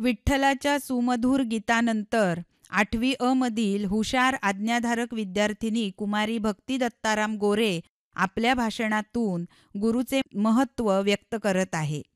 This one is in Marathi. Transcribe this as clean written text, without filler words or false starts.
विठ्ठलाच्या सुमधुर गीतानंतर 8वी अ मधील हुशार आज्ञाधारक विद्यार्थिनी कुमारी भक्ती दत्ताराम गोरे आपल्या भाषणातून गुरुचे महत्त्व व्यक्त करत आहे.